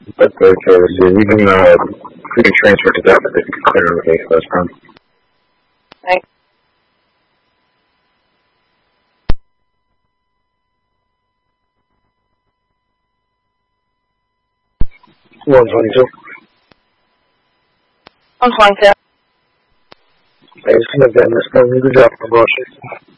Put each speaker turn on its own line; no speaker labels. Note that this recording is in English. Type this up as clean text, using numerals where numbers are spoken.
That's okay. So we can transfer to that if you can clear the case last time.
Thanks.
One 22.
122.
I just looked at this one. Good job, Bosch.